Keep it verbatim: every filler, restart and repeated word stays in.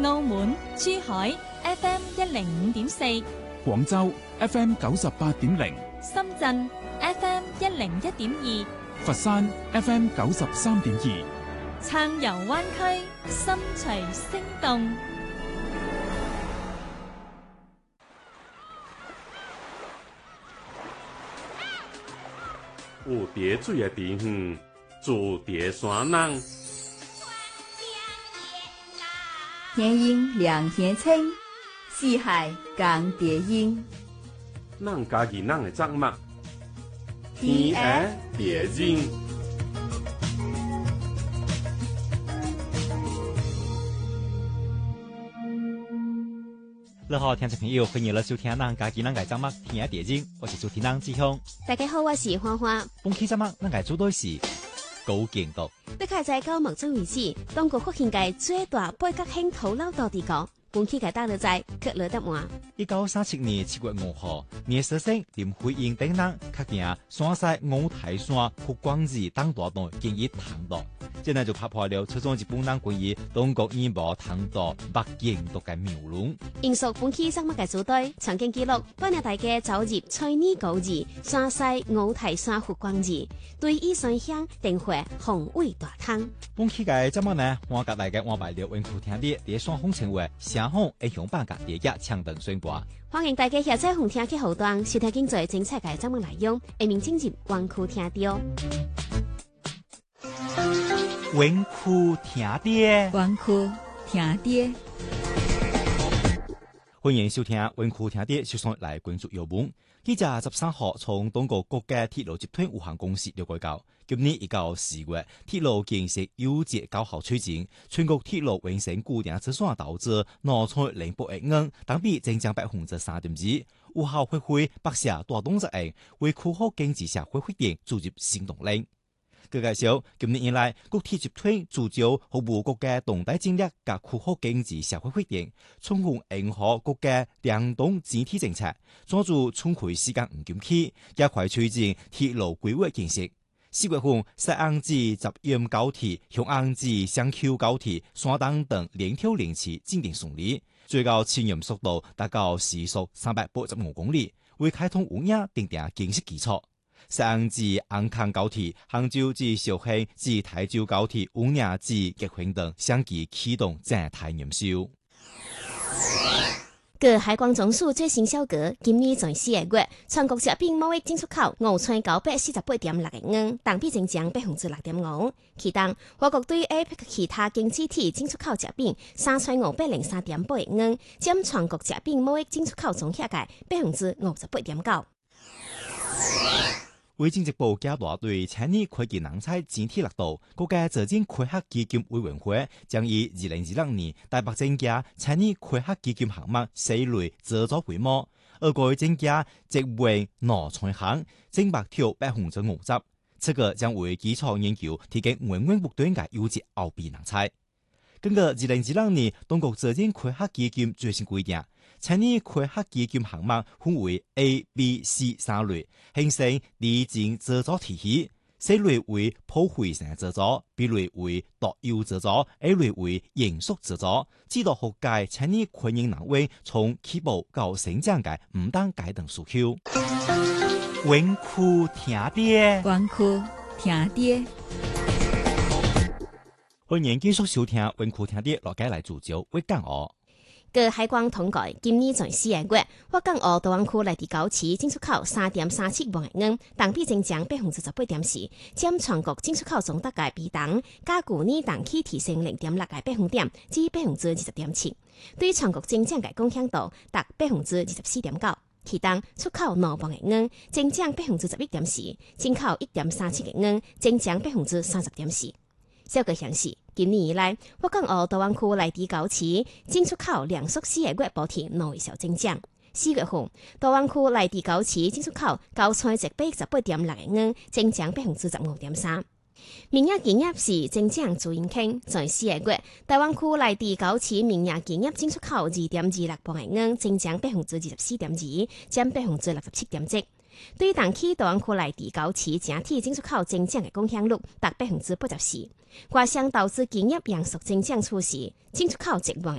澳門、珠海 F M 一零五點四， 廣州 F M 九十八點零， 深圳 F M 一零一點二， 佛山 F M 九十三點二， 暢遊灣區，心隨聲動。 有疊水的地方，住疊山人。 天陰兩天清，四海共疊陰。 咱家己咱的作物，天下疊陰。 你好，聽眾朋友，歡迎嚟收聽咱家己咱嘅節目《天下疊陰》，我是主持人志雄。 大家好，我是花花。 本期節目咱嘅主題是高建度。 你開在到目前為止，當國發現嘅最大八角形土樓到地角，本期嘅打到在克羅德灣。 一九三七年七月五號，聶師生林徽因等人確定山西五台山福光寺等大段建議談到，這呢就拍破了初中日本人關於中國醫保談到北京度嘅謬論。 因屬本期節目嘅主題，曾經記錄當日大家走入翠泥高寺、山西五台山福光寺，對以上鄉定會宏偉大湯。 本期嘅節目呢，我甲大家安排了溫酷聽啲啲雙風情話，聲風影響辦嘅第一槍燈宣佈。 歡迎大家下載紅聽嘅後段，收聽經濟精彩嘅節目內容，下面進入溫酷聽啲。 溫酷聽啲， 溫酷聽啲。 歡迎收聽溫酷聽啲，首先來關注新聞。記者十三號從中國國家鐵路集團有限公司了解到，今年一到四月，鐵路建設有節高效推進，全國鐵路完成固定車線投資兩千零八億元，同比增長百分之三點二，有效發揮北社大動作案，為區域經濟社會發展注入新動力。佢介紹，今年以來，國鐵集團聚焦服務國家動態戰略及區域經濟社會發展，充分迎合國家聯動整體政策，抓住充沛時間唔緊期，加快推進鐵路規劃建設。四月份，西岸至十堰高鐵、雄安至雙丘高鐵、山東等連條連次進展順利，最高前進速度達到時速三百八十五公里，為開通有影奠定建設基礎。西岸至安康高鐵、杭州至紹興至台州高鐵、有影至結婚等相繼啟動靜態驗收。 據海關總署最新消息，今年在四個月，全國食品貿易進出口五千九百四十八點六億元，同比增長百分之六點五。其中，我國對 A P E C 其他經濟體進出口食品三千五百零三點八億元，佔全國食品貿易進出口總額嘅百分之五十八點九。 為經濟部加大對產業科技人才整體力度，國家財政開發基金委員會將於二零二六年大幅增加產業開發基金項目四類資助規模，額外增加職位農產行，增百條百分之五十。這個將為基礎研究提供源源不斷嘅優質後備人才。根據二零二六年中國財政開發基金最新規定，產業開發基金項目分為 A、B、C 三類，形成遞進資助體系。C 類為普惠性資助 ，B 類為特優資助 ，A 類為嚴肅資助，指導學界產業運營單位從起步到成長嘅唔單階段訴求。溫酷聽啲， 溫酷聽啲。 歡迎繼續收聽溫酷聽啲，落街來聚焦粵港澳。 據海關統計，今年在四個月，粵港澳大灣區內地高市進出口三點三七萬億元，同比增長百分之十八點四，佔全國進出口總額嘅比重，較去年同期提升零點六個百分點至百分之二十點七，對全國增長嘅貢獻度達百分之二十四點九。其中出口兩萬億元，增長百分之十一點四，進口一點三七億元，增長百分之三十點四。數據顯示，今年以來，粵港澳大灣區內地高市進出口連續四個月保持兩位數增長。四月份，大灣區內地高市進出口九千一百十八點六億元，增長百分之十五點三。明日建業是增長主因傾，在四個月，大灣區內地高市明日建業進出口二點二六萬億元，增長百分之二十四點二，佔百分之六十七點七。對同期大灣區內地高市整體進出口增長嘅貢獻率達百分之八十四。外商投資建業陽屬增長趨勢，進出口一萬